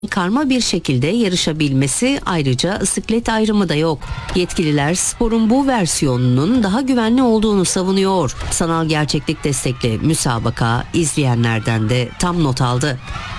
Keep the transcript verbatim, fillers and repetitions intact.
karma bir şekilde yarışabilmesi, ayrıca siklet ayrımı da yok. Yetkililer sporun bu versiyonunun daha güvenli olduğunu savunuyor. Sanal gerçeklik destekli müsabaka izleyenlerden de tam not aldı.